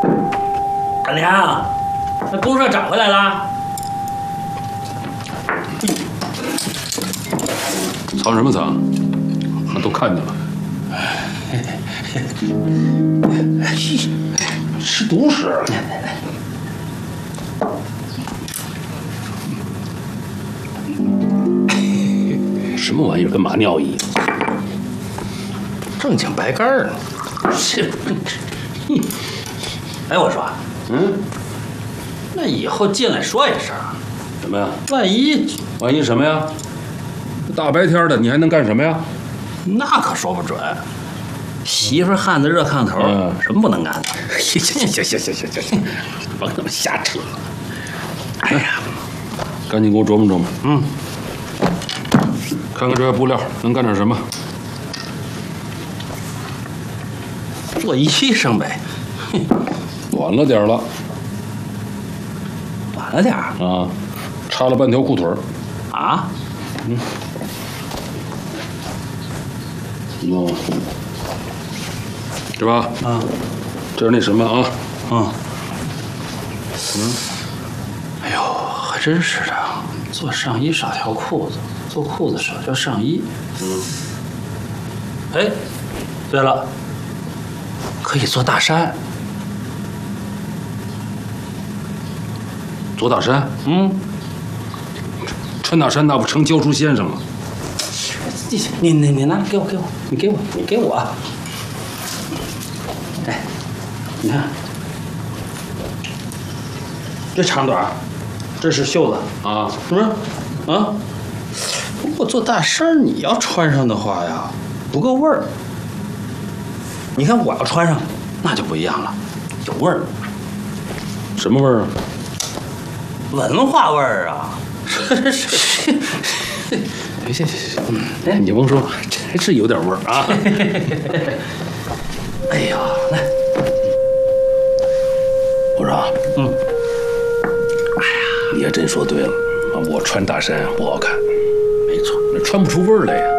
大娘，那公社找回来了。 藏什么藏？那都看见了。 吃独食。 什么玩意儿，跟马尿一样？ 正经白干儿呢。 是。哎，我说，那以后进来说一声， 什么呀？ 万一什么呀？大白天的，你还能干什么呀？ 那可说不准。媳妇焊在热炕头，什么不能干的？ 行，甭他妈瞎扯。 哎呀， 赶紧给我琢磨琢磨。看看这些布料能干点什么？ 做医生呗。 短了点了。 短了点啊，差了半条裤腿儿。 啊？ 哦，是吧？ 啊， 这是那什么啊？ 哎呦，还真是的。做上衣少条裤子，做裤子少条上衣。哎，对了，可以做大衫。 做大衫？穿大衫那不成教书先生了？ 你拿给我，你给我。哎，你看，这长短，这是袖子啊， 是不是？啊，不过做大衫你要穿上的话呀，不够味儿。你看我要穿上，那就不一样了，有味儿。 什么味儿啊？ 文化味儿啊！ 行，你甭说，这还是有点味儿啊。 哎呀，来， 我说，哎呀，你还真说对了啊！我穿大衫不好看， 没错， 穿不出味儿来呀。